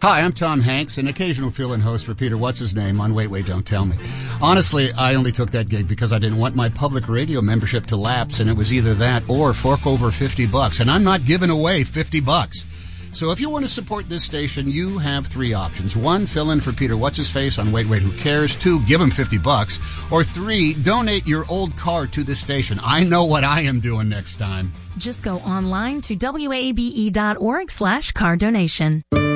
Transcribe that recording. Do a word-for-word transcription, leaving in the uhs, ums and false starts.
Hi, I'm Tom Hanks, an occasional fill-in host for Peter What's-His-Name on Wait, Wait, Don't Tell Me. Honestly, I only took that gig because I didn't want my public radio membership to lapse, and it was either that or fork over fifty bucks, and I'm not giving away fifty bucks. So if you want to support this station, you have three options. One, fill in for Peter What's-His-Face on Wait, Wait, Who Cares? Two, give him fifty bucks. Or three, donate your old car to this station. I know what I am doing next time. Just go online to W A B E dot org slash car donation.